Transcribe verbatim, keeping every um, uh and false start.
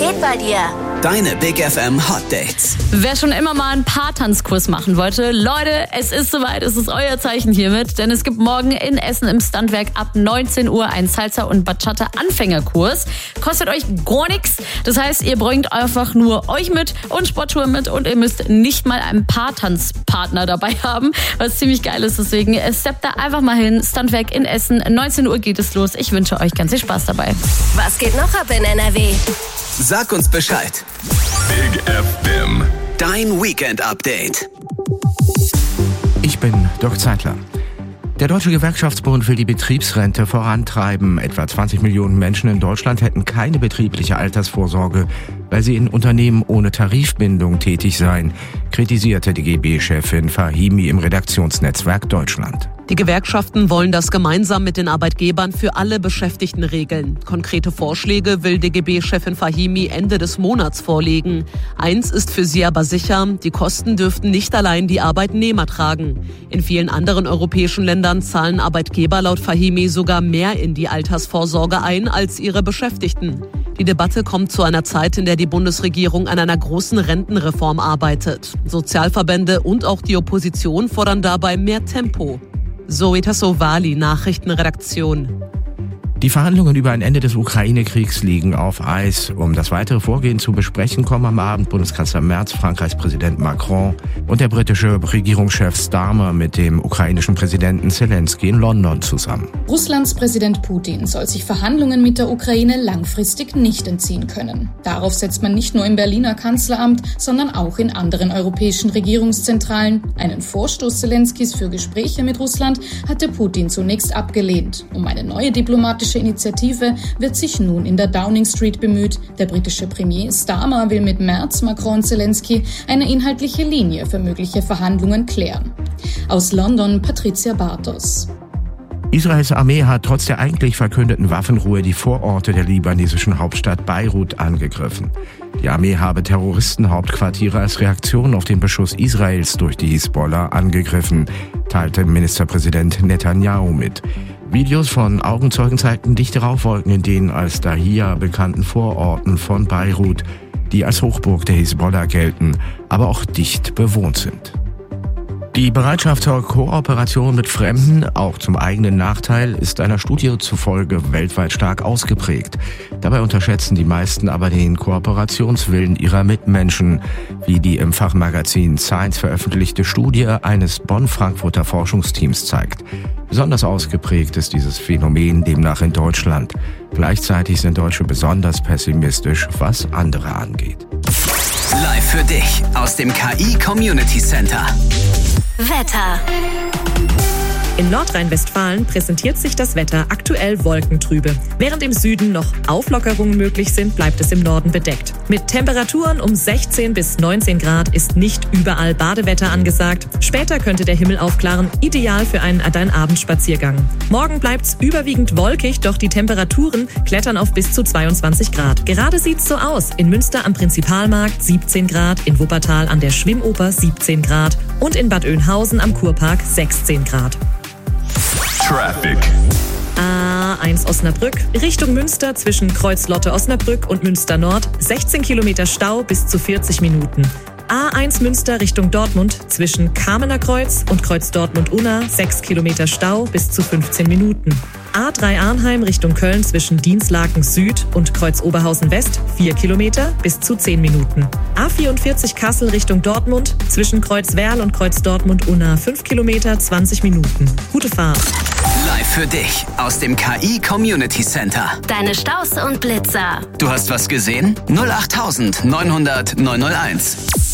geht bei dir? Deine Big F M Hot Dates. Wer schon immer mal einen Paartanzkurs machen wollte, Leute, es ist soweit, es ist euer Zeichen hiermit, denn es gibt morgen in Essen im Standwerk ab neunzehn Uhr einen Salsa- und Bachata-Anfängerkurs. Kostet euch gar nichts, das heißt, ihr bringt einfach nur euch mit und Sportschuhe mit und ihr müsst nicht mal einen Paartanzpartner dabei haben, was ziemlich geil ist, deswegen steppt da einfach mal hin, Standwerk in Essen, neunzehn Uhr geht es los, ich wünsche euch ganz viel Spaß dabei. Was geht noch ab in N R W? Sag uns Bescheid. Big F M. Dein Weekend-Update. Ich bin Dirk Zeitler. Der Deutsche Gewerkschaftsbund will die Betriebsrente vorantreiben. Etwa zwanzig Millionen Menschen in Deutschland hätten keine betriebliche Altersvorsorge, weil sie in Unternehmen ohne Tarifbindung tätig seien, kritisierte die G B-Chefin Fahimi im Redaktionsnetzwerk Deutschland. Die Gewerkschaften wollen das gemeinsam mit den Arbeitgebern für alle Beschäftigten regeln. Konkrete Vorschläge will die G B-Chefin Fahimi Ende des Monats vorlegen. Eins ist für sie aber sicher, die Kosten dürften nicht allein die Arbeitnehmer tragen. In vielen anderen europäischen Ländern zahlen Arbeitgeber laut Fahimi sogar mehr in die Altersvorsorge ein als ihre Beschäftigten. Die Debatte kommt zu einer Zeit, in der die Bundesregierung an einer großen Rentenreform arbeitet. Sozialverbände und auch die Opposition fordern dabei mehr Tempo. Zoe Tassovali, Nachrichtenredaktion. Die Verhandlungen über ein Ende des Ukraine-Kriegs liegen auf Eis. Um das weitere Vorgehen zu besprechen, kommen am Abend Bundeskanzler Merz, Frankreichs Präsident Macron und der britische Regierungschef Starmer mit dem ukrainischen Präsidenten Zelensky in London zusammen. Russlands Präsident Putin soll sich Verhandlungen mit der Ukraine langfristig nicht entziehen können. Darauf setzt man nicht nur im Berliner Kanzleramt, sondern auch in anderen europäischen Regierungszentralen. Einen Vorstoß Zelenskys für Gespräche mit Russland hatte Putin zunächst abgelehnt. Um eine neue diplomatische Initiative wird sich nun in der Downing Street bemüht. Der britische Premier Starmer will mit Merz, Macron und Zelensky eine inhaltliche Linie für mögliche Verhandlungen klären. Aus London Patricia Bartos. Israels Armee hat trotz der eigentlich verkündeten Waffenruhe die Vororte der libanesischen Hauptstadt Beirut angegriffen. Die Armee habe Terroristenhauptquartiere als Reaktion auf den Beschuss Israels durch die Hisbollah angegriffen, teilte Ministerpräsident Netanyahu mit. Videos von Augenzeugen zeigten dichte Rauchwolken in den als Dahia bekannten Vororten von Beirut, die als Hochburg der Hisbollah gelten, aber auch dicht bewohnt sind. Die Bereitschaft zur Kooperation mit Fremden, auch zum eigenen Nachteil, ist einer Studie zufolge weltweit stark ausgeprägt. Dabei unterschätzen die meisten aber den Kooperationswillen ihrer Mitmenschen, wie die im Fachmagazin Science veröffentlichte Studie eines Bonn-Frankfurter Forschungsteams zeigt. Besonders ausgeprägt ist dieses Phänomen demnach in Deutschland. Gleichzeitig sind Deutsche besonders pessimistisch, was andere angeht. Live für dich aus dem K I Community Center. Wetter. In Nordrhein-Westfalen präsentiert sich das Wetter aktuell wolkentrübe. Während im Süden noch Auflockerungen möglich sind, bleibt es im Norden bedeckt. Mit Temperaturen um sechzehn bis neunzehn Grad ist nicht überall Badewetter angesagt. Später könnte der Himmel aufklaren, ideal für einen Abendspaziergang. Morgen bleibt's überwiegend wolkig, doch die Temperaturen klettern auf bis zu zweiundzwanzig Grad. Gerade sieht's so aus. In Münster am Prinzipalmarkt siebzehn Grad, in Wuppertal an der Schwimmoper siebzehn Grad und in Bad Oeynhausen am Kurpark sechzehn Grad. Traffic. A eins Osnabrück, Richtung Münster zwischen Kreuz-Lotte-Osnabrück und Münster Nord, sechzehn Kilometer Stau bis zu vierzig Minuten. A eins Münster Richtung Dortmund zwischen Kamener Kreuz und Kreuz Dortmund-Unna, sechs Kilometer Stau bis zu fünfzehn Minuten. A drei Arnheim Richtung Köln zwischen Dienstlaken Süd und Kreuz Oberhausen West, vier Kilometer bis zu zehn Minuten. A vierundvierzig Kassel Richtung Dortmund zwischen Kreuz Werl und Kreuz Dortmund-Unna, fünf Kilometer, zwanzig Minuten. Gute Fahrt. Live für dich aus dem K I Community Center. Deine Staus und Blitzer. Du hast was gesehen? null acht neunhundert neunhunderteins.